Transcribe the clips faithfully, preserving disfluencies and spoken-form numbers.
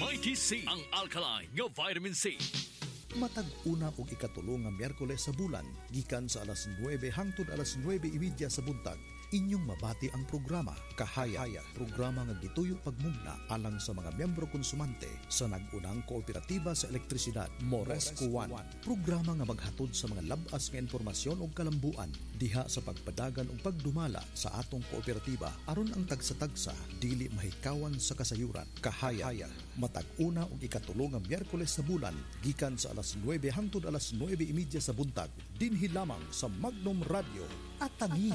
Mighty C, ang alkaline nga vitamin C. Matag una og ikatulo nga Miyerkules sa bulan, gikan sa alas nuwebe hangtod alas nuwebe imedya sa buntag, inyong mabati ang programa Kahaya, programa nga gituyo pagmugna alang sa mga miyembro konsumante sa nag-unang kooperatiba sa elektrisidad Moresco one. Programa nga maghatod sa mga labas nga informasyon ug kalambuan diha sa pagpadagan ug pagdumala sa atong kooperatiba aron ang tagsa-tagsa dili mahikawan sa kasayuran. Kahaya, matag una og ikatulo nga Miyerkules sa bulan, gikan sa alas nuwebe hangtod alas nuwebe imedya sa buntag, dinhi lamang sa Magnum Radio at Atani.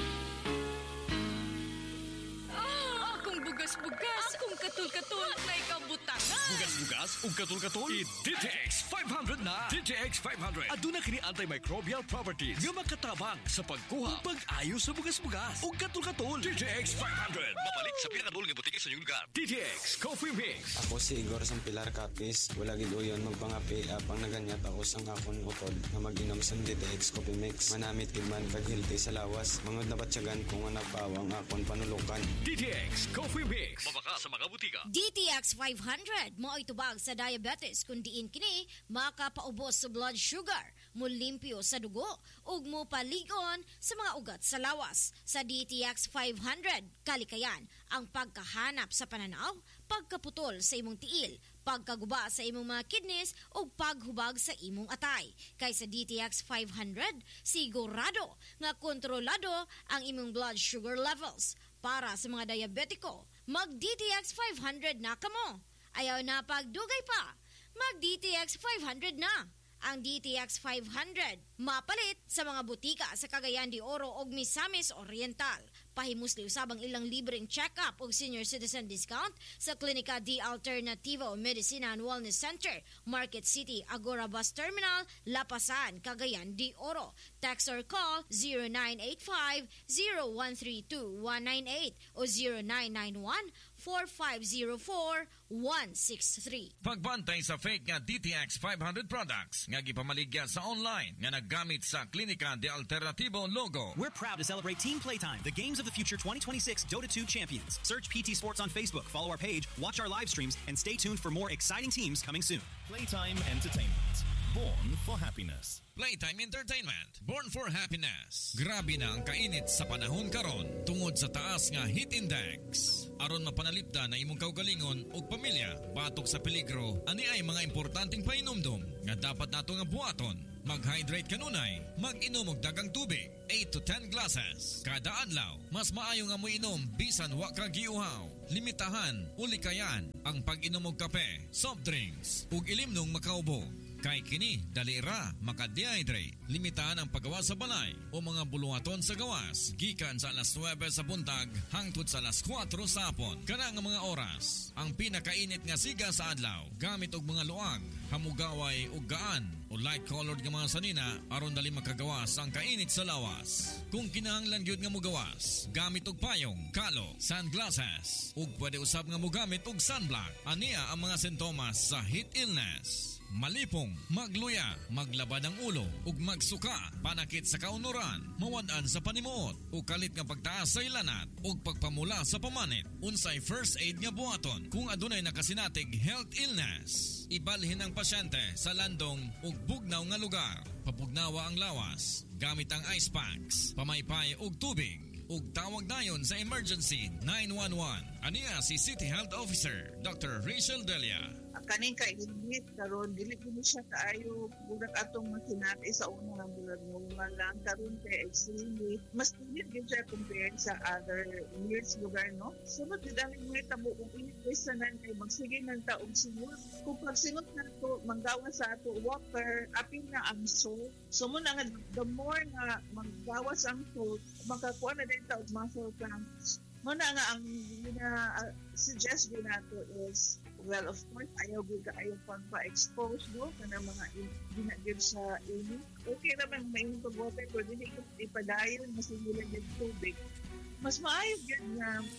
Bugas-bugas, akong katul-katul, may kabutangan. Bugas-bugas ug katul-katul, i-D T X five hundred na. D T X five hundred aduna kini antimicrobial properties nga makatabang sa pagkuha ug pag-ayo sa bugas-bugas ug katul-katul. D T X five hundred mapalit sa pinakadul nga butike sa inyong lugar. D T X Coffee Mix. Ako si Igor sang Pilar Capis. Wala gid uyon magpangapi apang naganyat ako sang akon utod nga mag-inom sa D T X Coffee Mix. Manamit gid man kag healthy sa lawas. Mangod na batyagan kung nga napawang akon panulukan. D T X Coffee Mix. Mabaka sa mga butika. D T X five hundred mo itubag sa diabetes kun diin kini makapaubos sa blood sugar, mulimpyo sa dugo ug mo paligon sa mga ugat sa lawas. Sa D T X five hundred kalikayan ang pagkahanap sa pananaw, pagkaputol sa imong tiil, pagkaguba sa imong mga kidneys ug paghubag sa imong atay. Kay sa D T X five hundred sigurado nga kontrolado ang imong blood sugar levels. Para sa mga diabetiko, mag-D T X five hundred na kamo. Ayaw na pagdugay pa, mag-D T X five hundred na. Ang D T X five hundred mapalit sa mga butika sa Cagayan de Oro ug Misamis Oriental. Pahimusli usabang ilang libreng check-up ug senior citizen discount sa Klinika D Alternativo Medicina and Wellness Center, Market City, Agora Bus Terminal, Lapasan, Cagayan de Oro. Text or call zero nine eight five, zero one three two, one nine eight o zero nine nine one, four five zero four, one six three. Pagbantay sa fake nga D T X five hundred products nga gipamaligya sa online nga naggamit sa Klinika de Alternativo logo. We're proud to celebrate Team Playtime, the Games of the Future twenty twenty-six Dota two champions. Search P T Sports on Facebook, follow our page, watch our live streams, and stay tuned for more exciting teams coming soon. Playtime Entertainment. Born for happiness. Playtime Entertainment, born for happiness. Grabe na ang kainit sa panahon karon tungod sa taas nga heat index. Aron mapanalipdan na imong kaugalingon ug pamilya batok sa peligro, ani ay mga importanteng painomdom nga dapat nato nga buhaton. Mag-hydrate kanunay, mag-inom og dagang tubig, eight to ten glasses kada adlaw. Mas maayo nga mo inom bisan wa ka giuhaw. Limitahan o likayan ang pag-inom og kape, soft drinks ug ilimnong makaubo. Kay kini dali ra maka-dehydrate. Limitahan ang paggawas sa balay o mga buluhaton sa gawas gikan sa alas nuwebe sa buntag hangtod sa alas kwatro sa hapon. Kana nga mga oras ang pinakainit nga siga sa adlaw gamit og mga luag, hamugaway ug gaan o light colored nga mga sanina aron dali makagawas ang kainit sa lawas. Kung kinahanglan gyud nga mugawas, gamit og payong, kalo, sunglasses ug pwede usab nga mogamit og sunblock. Ania ang mga sintomas sa heat illness: malipong, magluya, maglabad ang ulo ug magsuka, panakit sa kaunuran, mawad-an sa panimuot ug kalit nga pagtaas sa ilanat ug pagpamula sa pamanit. Unsay first aid nga buhaton kung adunay nakasinatig health illness? Ibalhin ang pasyente sa landong ug bugnaw nga lugar. Papugnawa ang lawas gamit ang ice packs, pamaypay ug tubig ug tawag dayon sa emergency nine one one. Aniya si City Health Officer Doctor Rachel Delia. Kaning kainit karon dili gini siya kaayo budak atong makinati sa una nga bulan mo nga lang karon kay extremely mas init gyud siya compared sa other years lugar, no? Sunod gid ang mga tabo ug init sa nan kay magsige nang taog singot. Kung pagsingot nato manggawa sa ato water apil na ang salt. So mo na nga the more nga manggawas ang salt makakuha na din taog muscle cramps. Muna nga ang gina uh, suggest din nato is, well, of course, ayaw gud ayaw pang pa-expose, no? Kana mga ginagib sa init. Okay naman mainit ang water, pero hindi ko ipadayon, mas hindi lang yung tubig. Mas maayos yun na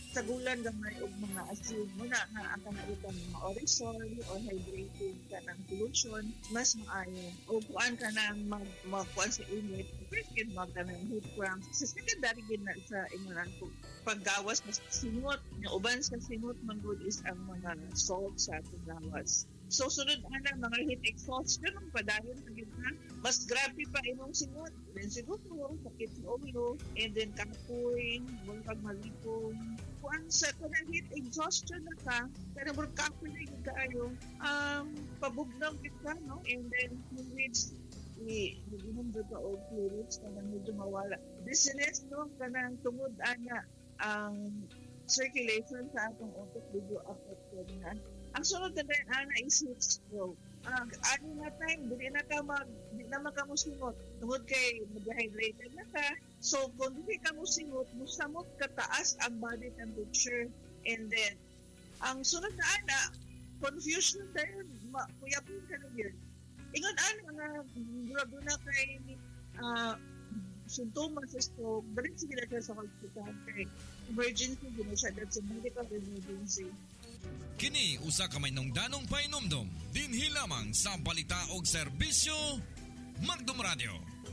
sagulan gamay og mga asin muna nga ang kanang mga orisol or hydrated ka ng pollution mas maayo o kuan ka nang mag magkuan sa init first kid mag ka ng heat cramps sa secondary gid na sa imunan paggawas mas singot nga uban sa singot man good is ang mga salt sa atong gawas. So, sunod ana mga heat exhaustion ang padayon sa gitna. Mas grabe pa imong singot. Then siguro, sakit sa ulo, and then kapoy, mong pagmalipong. Kung sa kanang heat exhaustion na ka, kaya mong kapoy na yung kaayo, um, pabugnaw kita, no? And then, fluids, i-inom doon ka o fluids, kanang medyo mawala. Dizziness, no? Kanang tungod ana ang circulation sa atong utak, medyo affected na. Ang sunod na rin, ana, is heat stroke. Uh, ano na time, hindi na ka mag, hindi naman ka musingot. Tungod kay mag-hydrated na ka. So, kung hindi ka musingot, musamot kataas ang body temperature. And then, ang sunod na ana, confusion dahil, ma, kuya po ka na yun. Ingon ana, nga, grabe na kay, uh, sintomas sa stroke, dali sila ka sa hospital kay emergency, gina siya dahil sa medical emergency. Kini usa ka may nungdanong painomdom dinhi lamang sa balita og serbisyo Magdom Radio.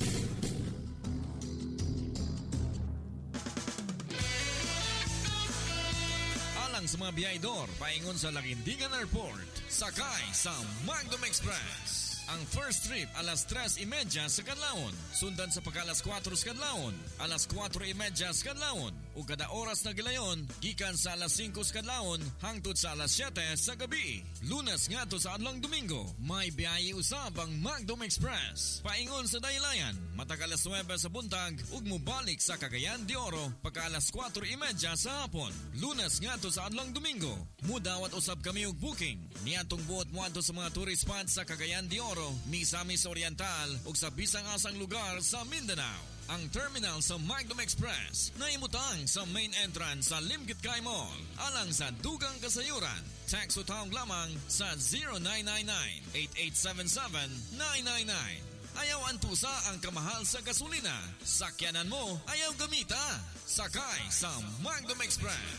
Alang sa mga biyahedor paingon sa Lagindingan Airport, sakay sa Magdom Express. Ang first trip alas tres y media sa kadlawon, sundan sa pagka alas kwatro sa kadlawon, alas kwatro y media sa kadlawon, ug kada oras na gilayon gikan sa alas singko sa kadlawon hangtod sa alas siyete sa gabi. Lunes ngadto sa adlong Domingo, may biyahe usab ang Magdom Express. Paingon sa daylayan, matag alas nuwebe sa buntag ug mobalik sa Cagayan de Oro pagka alas kwatro y media sa hapon. Lunes ngadto sa adlong Domingo, mudawat usab kami og booking niadtong buot moadto sa mga tourist spots sa Cagayan de Oro, Misamis Oriental ug sa bisang-asang lugar sa Mindanao. Ang terminal sa Magdom Express na imutang sa main entrance sa Limkitcay Mall alang sa dugang kasayuran. Text o tawag lamang sa zero nine nine nine, eight eight seven seven, nine nine nine. Ayaw antusa ang kamahal sa gasolina. Sakyanan mo, ayaw gamita. Sakay sa Magdom Express.